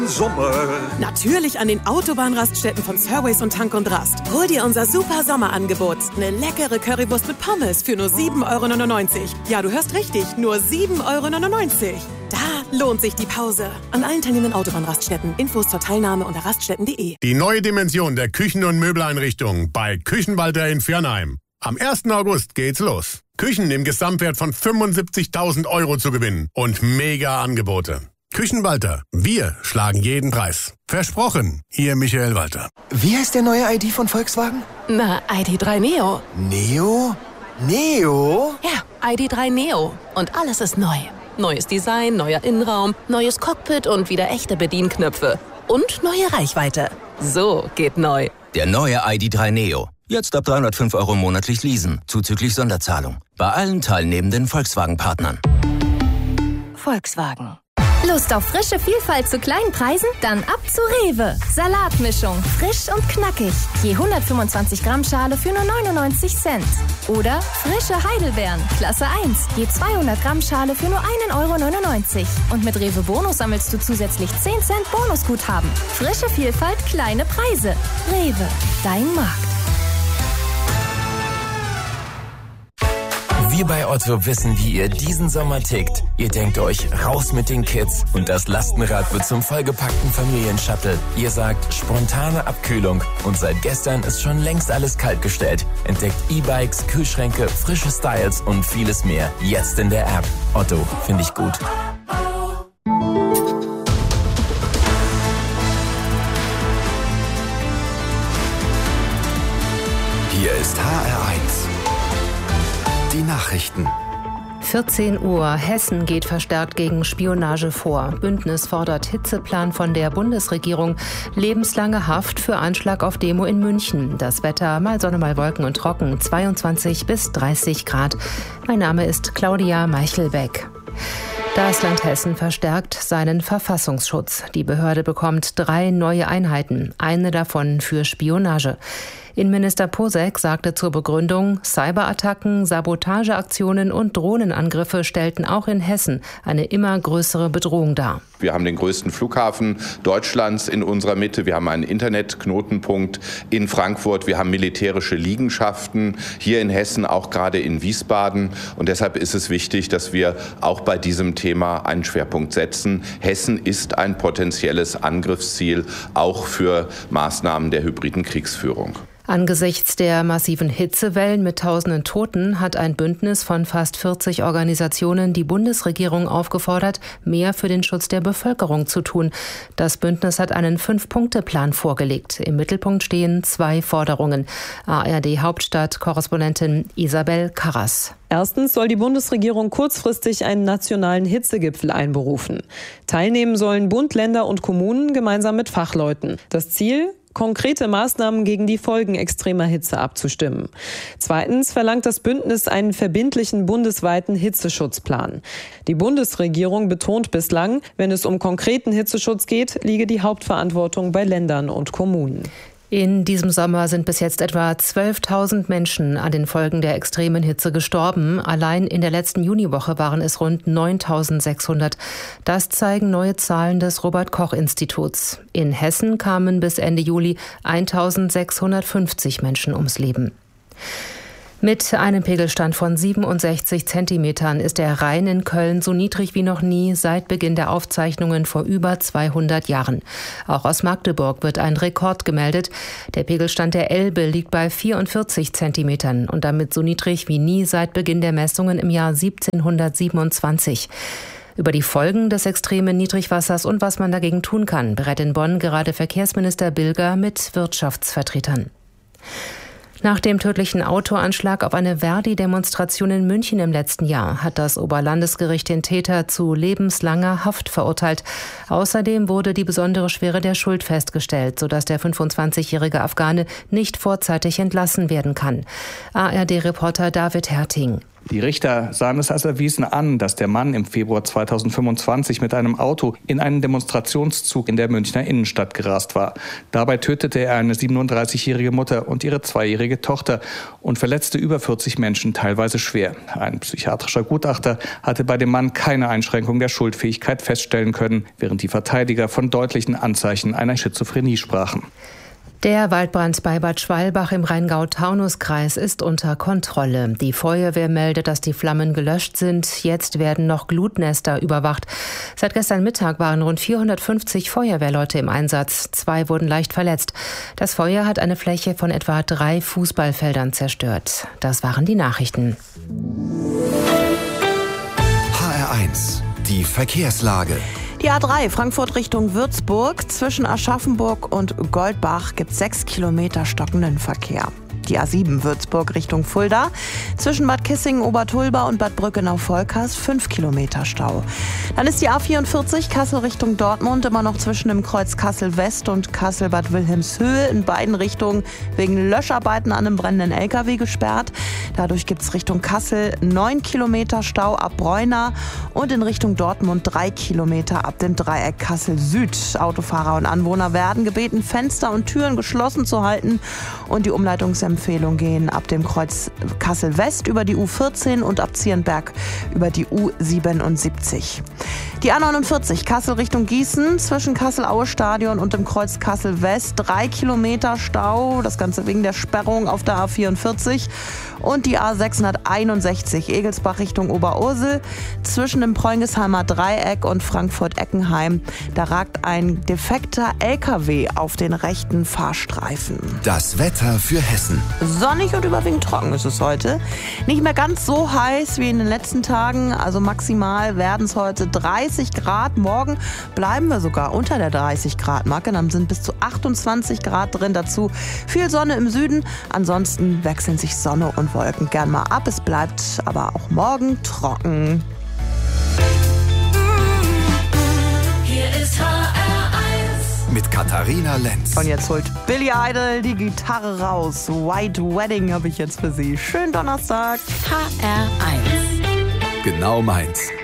Sommer. Natürlich an den Autobahnraststätten von Surways und Tank und Rast. Hol dir unser super Sommerangebot. Eine leckere Currywurst mit Pommes für nur 7,99 €. Ja, du hörst richtig, nur 7,99 €. Da lohnt sich die Pause. An allen teilnehmenden Autobahnraststätten. Infos zur Teilnahme unter raststätten.de. Die neue Dimension der Küchen- und Möbeleinrichtung bei Küchenwalter in Viernheim. Am 1. August geht's los. Küchen im Gesamtwert von 75.000 € zu gewinnen und mega Angebote. Küchenwalter, wir schlagen jeden Preis. Versprochen, Ihr Michael Walter. Wie heißt der neue ID von Volkswagen? Na, ID.3 Neo. Neo? Neo? Ja, ID.3 Neo. Und alles ist neu. Neues Design, neuer Innenraum, neues Cockpit und wieder echte Bedienknöpfe. Und neue Reichweite. So geht neu. Der neue ID.3 Neo. Jetzt ab 305 € monatlich leasen, zuzüglich Sonderzahlung. Bei allen teilnehmenden Volkswagen-Partnern. Volkswagen. Lust auf frische Vielfalt zu kleinen Preisen? Dann ab zu Rewe. Salatmischung, frisch und knackig. Je 125 Gramm Schale für nur 99 Cent. Oder frische Heidelbeeren, Klasse 1. Je 200 Gramm Schale für nur 1,99 €. Und mit Rewe Bonus sammelst du zusätzlich 10 Cent Bonusguthaben. Frische Vielfalt, kleine Preise. Rewe, dein Markt. Wir bei Otto wissen, wie ihr diesen Sommer tickt. Ihr denkt euch, raus mit den Kids und das Lastenrad wird zum vollgepackten Familienshuttle. Ihr sagt, spontane Abkühlung und seit gestern ist schon längst alles kaltgestellt. Entdeckt E-Bikes, Kühlschränke, frische Styles und vieles mehr. Jetzt in der App. Otto, finde ich gut. Hier ist HR1. Die Nachrichten. 14 Uhr. Hessen geht verstärkt gegen Spionage vor. Bündnis fordert Hitzeplan von der Bundesregierung. Lebenslange Haft für Anschlag auf Demo in München. Das Wetter, mal Sonne, mal Wolken und trocken. 22 bis 30 Grad. Mein Name ist Claudia Meichelbeck. Das Land Hessen verstärkt seinen Verfassungsschutz. Die Behörde bekommt 3 neue Einheiten. Eine davon für Spionage. Innenminister Posek sagte zur Begründung, Cyberattacken, Sabotageaktionen und Drohnenangriffe stellten auch in Hessen eine immer größere Bedrohung dar. Wir haben den größten Flughafen Deutschlands in unserer Mitte. Wir haben einen Internetknotenpunkt in Frankfurt. Wir haben militärische Liegenschaften hier in Hessen, auch gerade in Wiesbaden. Und deshalb ist es wichtig, dass wir auch bei diesem Thema einen Schwerpunkt setzen. Hessen ist ein potenzielles Angriffsziel, auch für Maßnahmen der hybriden Kriegsführung. Angesichts der massiven Hitzewellen mit tausenden Toten hat ein Bündnis von fast 40 Organisationen die Bundesregierung aufgefordert, mehr für den Schutz der Bevölkerung zu tun. Das Bündnis hat einen 5-Punkte-Plan vorgelegt. Im Mittelpunkt stehen 2 Forderungen. ARD-Hauptstadt-Korrespondentin Isabel Karras. Erstens soll die Bundesregierung kurzfristig einen nationalen Hitzegipfel einberufen. Teilnehmen sollen Bund, Länder und Kommunen gemeinsam mit Fachleuten. Das Ziel? Konkrete Maßnahmen gegen die Folgen extremer Hitze abzustimmen. Zweitens verlangt das Bündnis einen verbindlichen bundesweiten Hitzeschutzplan. Die Bundesregierung betont bislang, wenn es um konkreten Hitzeschutz geht, liege die Hauptverantwortung bei Ländern und Kommunen. In diesem Sommer sind bis jetzt etwa 12.000 Menschen an den Folgen der extremen Hitze gestorben. Allein in der letzten Juniwoche waren es rund 9.600. Das zeigen neue Zahlen des Robert-Koch-Instituts. In Hessen kamen bis Ende Juli 1.650 Menschen ums Leben. Mit einem Pegelstand von 67 Zentimetern ist der Rhein in Köln so niedrig wie noch nie seit Beginn der Aufzeichnungen vor über 200 Jahren. Auch aus Magdeburg wird ein Rekord gemeldet. Der Pegelstand der Elbe liegt bei 44 Zentimetern und damit so niedrig wie nie seit Beginn der Messungen im Jahr 1727. Über die Folgen des extremen Niedrigwassers und was man dagegen tun kann, berät in Bonn gerade Verkehrsminister Bilger mit Wirtschaftsvertretern. Nach dem tödlichen Autoanschlag auf eine Verdi-Demonstration in München im letzten Jahr hat das Oberlandesgericht den Täter zu lebenslanger Haft verurteilt. Außerdem wurde die besondere Schwere der Schuld festgestellt, sodass der 25-jährige Afghane nicht vorzeitig entlassen werden kann. ARD-Reporter David Herting. Die Richter sahen es als erwiesen an, dass der Mann im Februar 2025 mit einem Auto in einen Demonstrationszug in der Münchner Innenstadt gerast war. Dabei tötete er eine 37-jährige Mutter und ihre 2-jährige Tochter und verletzte über 40 Menschen, teilweise schwer. Ein psychiatrischer Gutachter hatte bei dem Mann keine Einschränkung der Schuldfähigkeit feststellen können, während die Verteidiger von deutlichen Anzeichen einer Schizophrenie sprachen. Der Waldbrand bei Bad Schwalbach im Rheingau-Taunus-Kreis ist unter Kontrolle. Die Feuerwehr meldet, dass die Flammen gelöscht sind. Jetzt werden noch Glutnester überwacht. Seit gestern Mittag waren rund 450 Feuerwehrleute im Einsatz. 2 wurden leicht verletzt. Das Feuer hat eine Fläche von etwa 3 Fußballfeldern zerstört. Das waren die Nachrichten. HR1, die Verkehrslage. Die A3 Frankfurt Richtung Würzburg. Zwischen Aschaffenburg und Goldbach gibt es 6 Kilometer stockenden Verkehr. Die A7 Würzburg Richtung Fulda. Zwischen Bad Kissingen, Obertulba und Bad Brückenau-Volkers 5 Kilometer Stau. Dann ist die A44 Kassel Richtung Dortmund immer noch zwischen dem Kreuz Kassel-West und Kassel-Bad Wilhelmshöhe in beiden Richtungen wegen Löscharbeiten an einem brennenden LKW gesperrt. Dadurch gibt es Richtung Kassel 9 Kilometer Stau ab Breuna und in Richtung Dortmund 3 Kilometer ab dem Dreieck Kassel-Süd. Autofahrer und Anwohner werden gebeten, Fenster und Türen geschlossen zu halten und die Umleitungsempfehlungen gehen ab dem Kreuz Kassel-West über die U14 und ab Zierenberg über die U77. Die A49 Kassel Richtung Gießen zwischen Kassel-Aue-Stadion und dem Kreuz Kassel-West 3 Kilometer Stau, das Ganze wegen der Sperrung auf der A44. Und die A661 Egelsbach Richtung Oberursel zwischen dem Preungesheimer Dreieck und Frankfurt-Eckenheim. Da ragt ein defekter LKW auf den rechten Fahrstreifen. Das Wetter für Hessen. Sonnig und überwiegend trocken ist es heute. Nicht mehr ganz so heiß wie in den letzten Tagen. Also maximal werden es heute 30 Grad. Morgen bleiben wir sogar unter der 30 Grad Marke. Dann sind bis zu 28 Grad drin. Dazu viel Sonne im Süden. Ansonsten wechseln sich Sonne und Wolken gern mal ab. Es bleibt aber auch morgen trocken. Hier ist HR1 mit Katharina Lenz. Und jetzt holt Billy Idol die Gitarre raus. White Wedding habe ich jetzt für Sie. Schönen Donnerstag. HR1. Genau meins.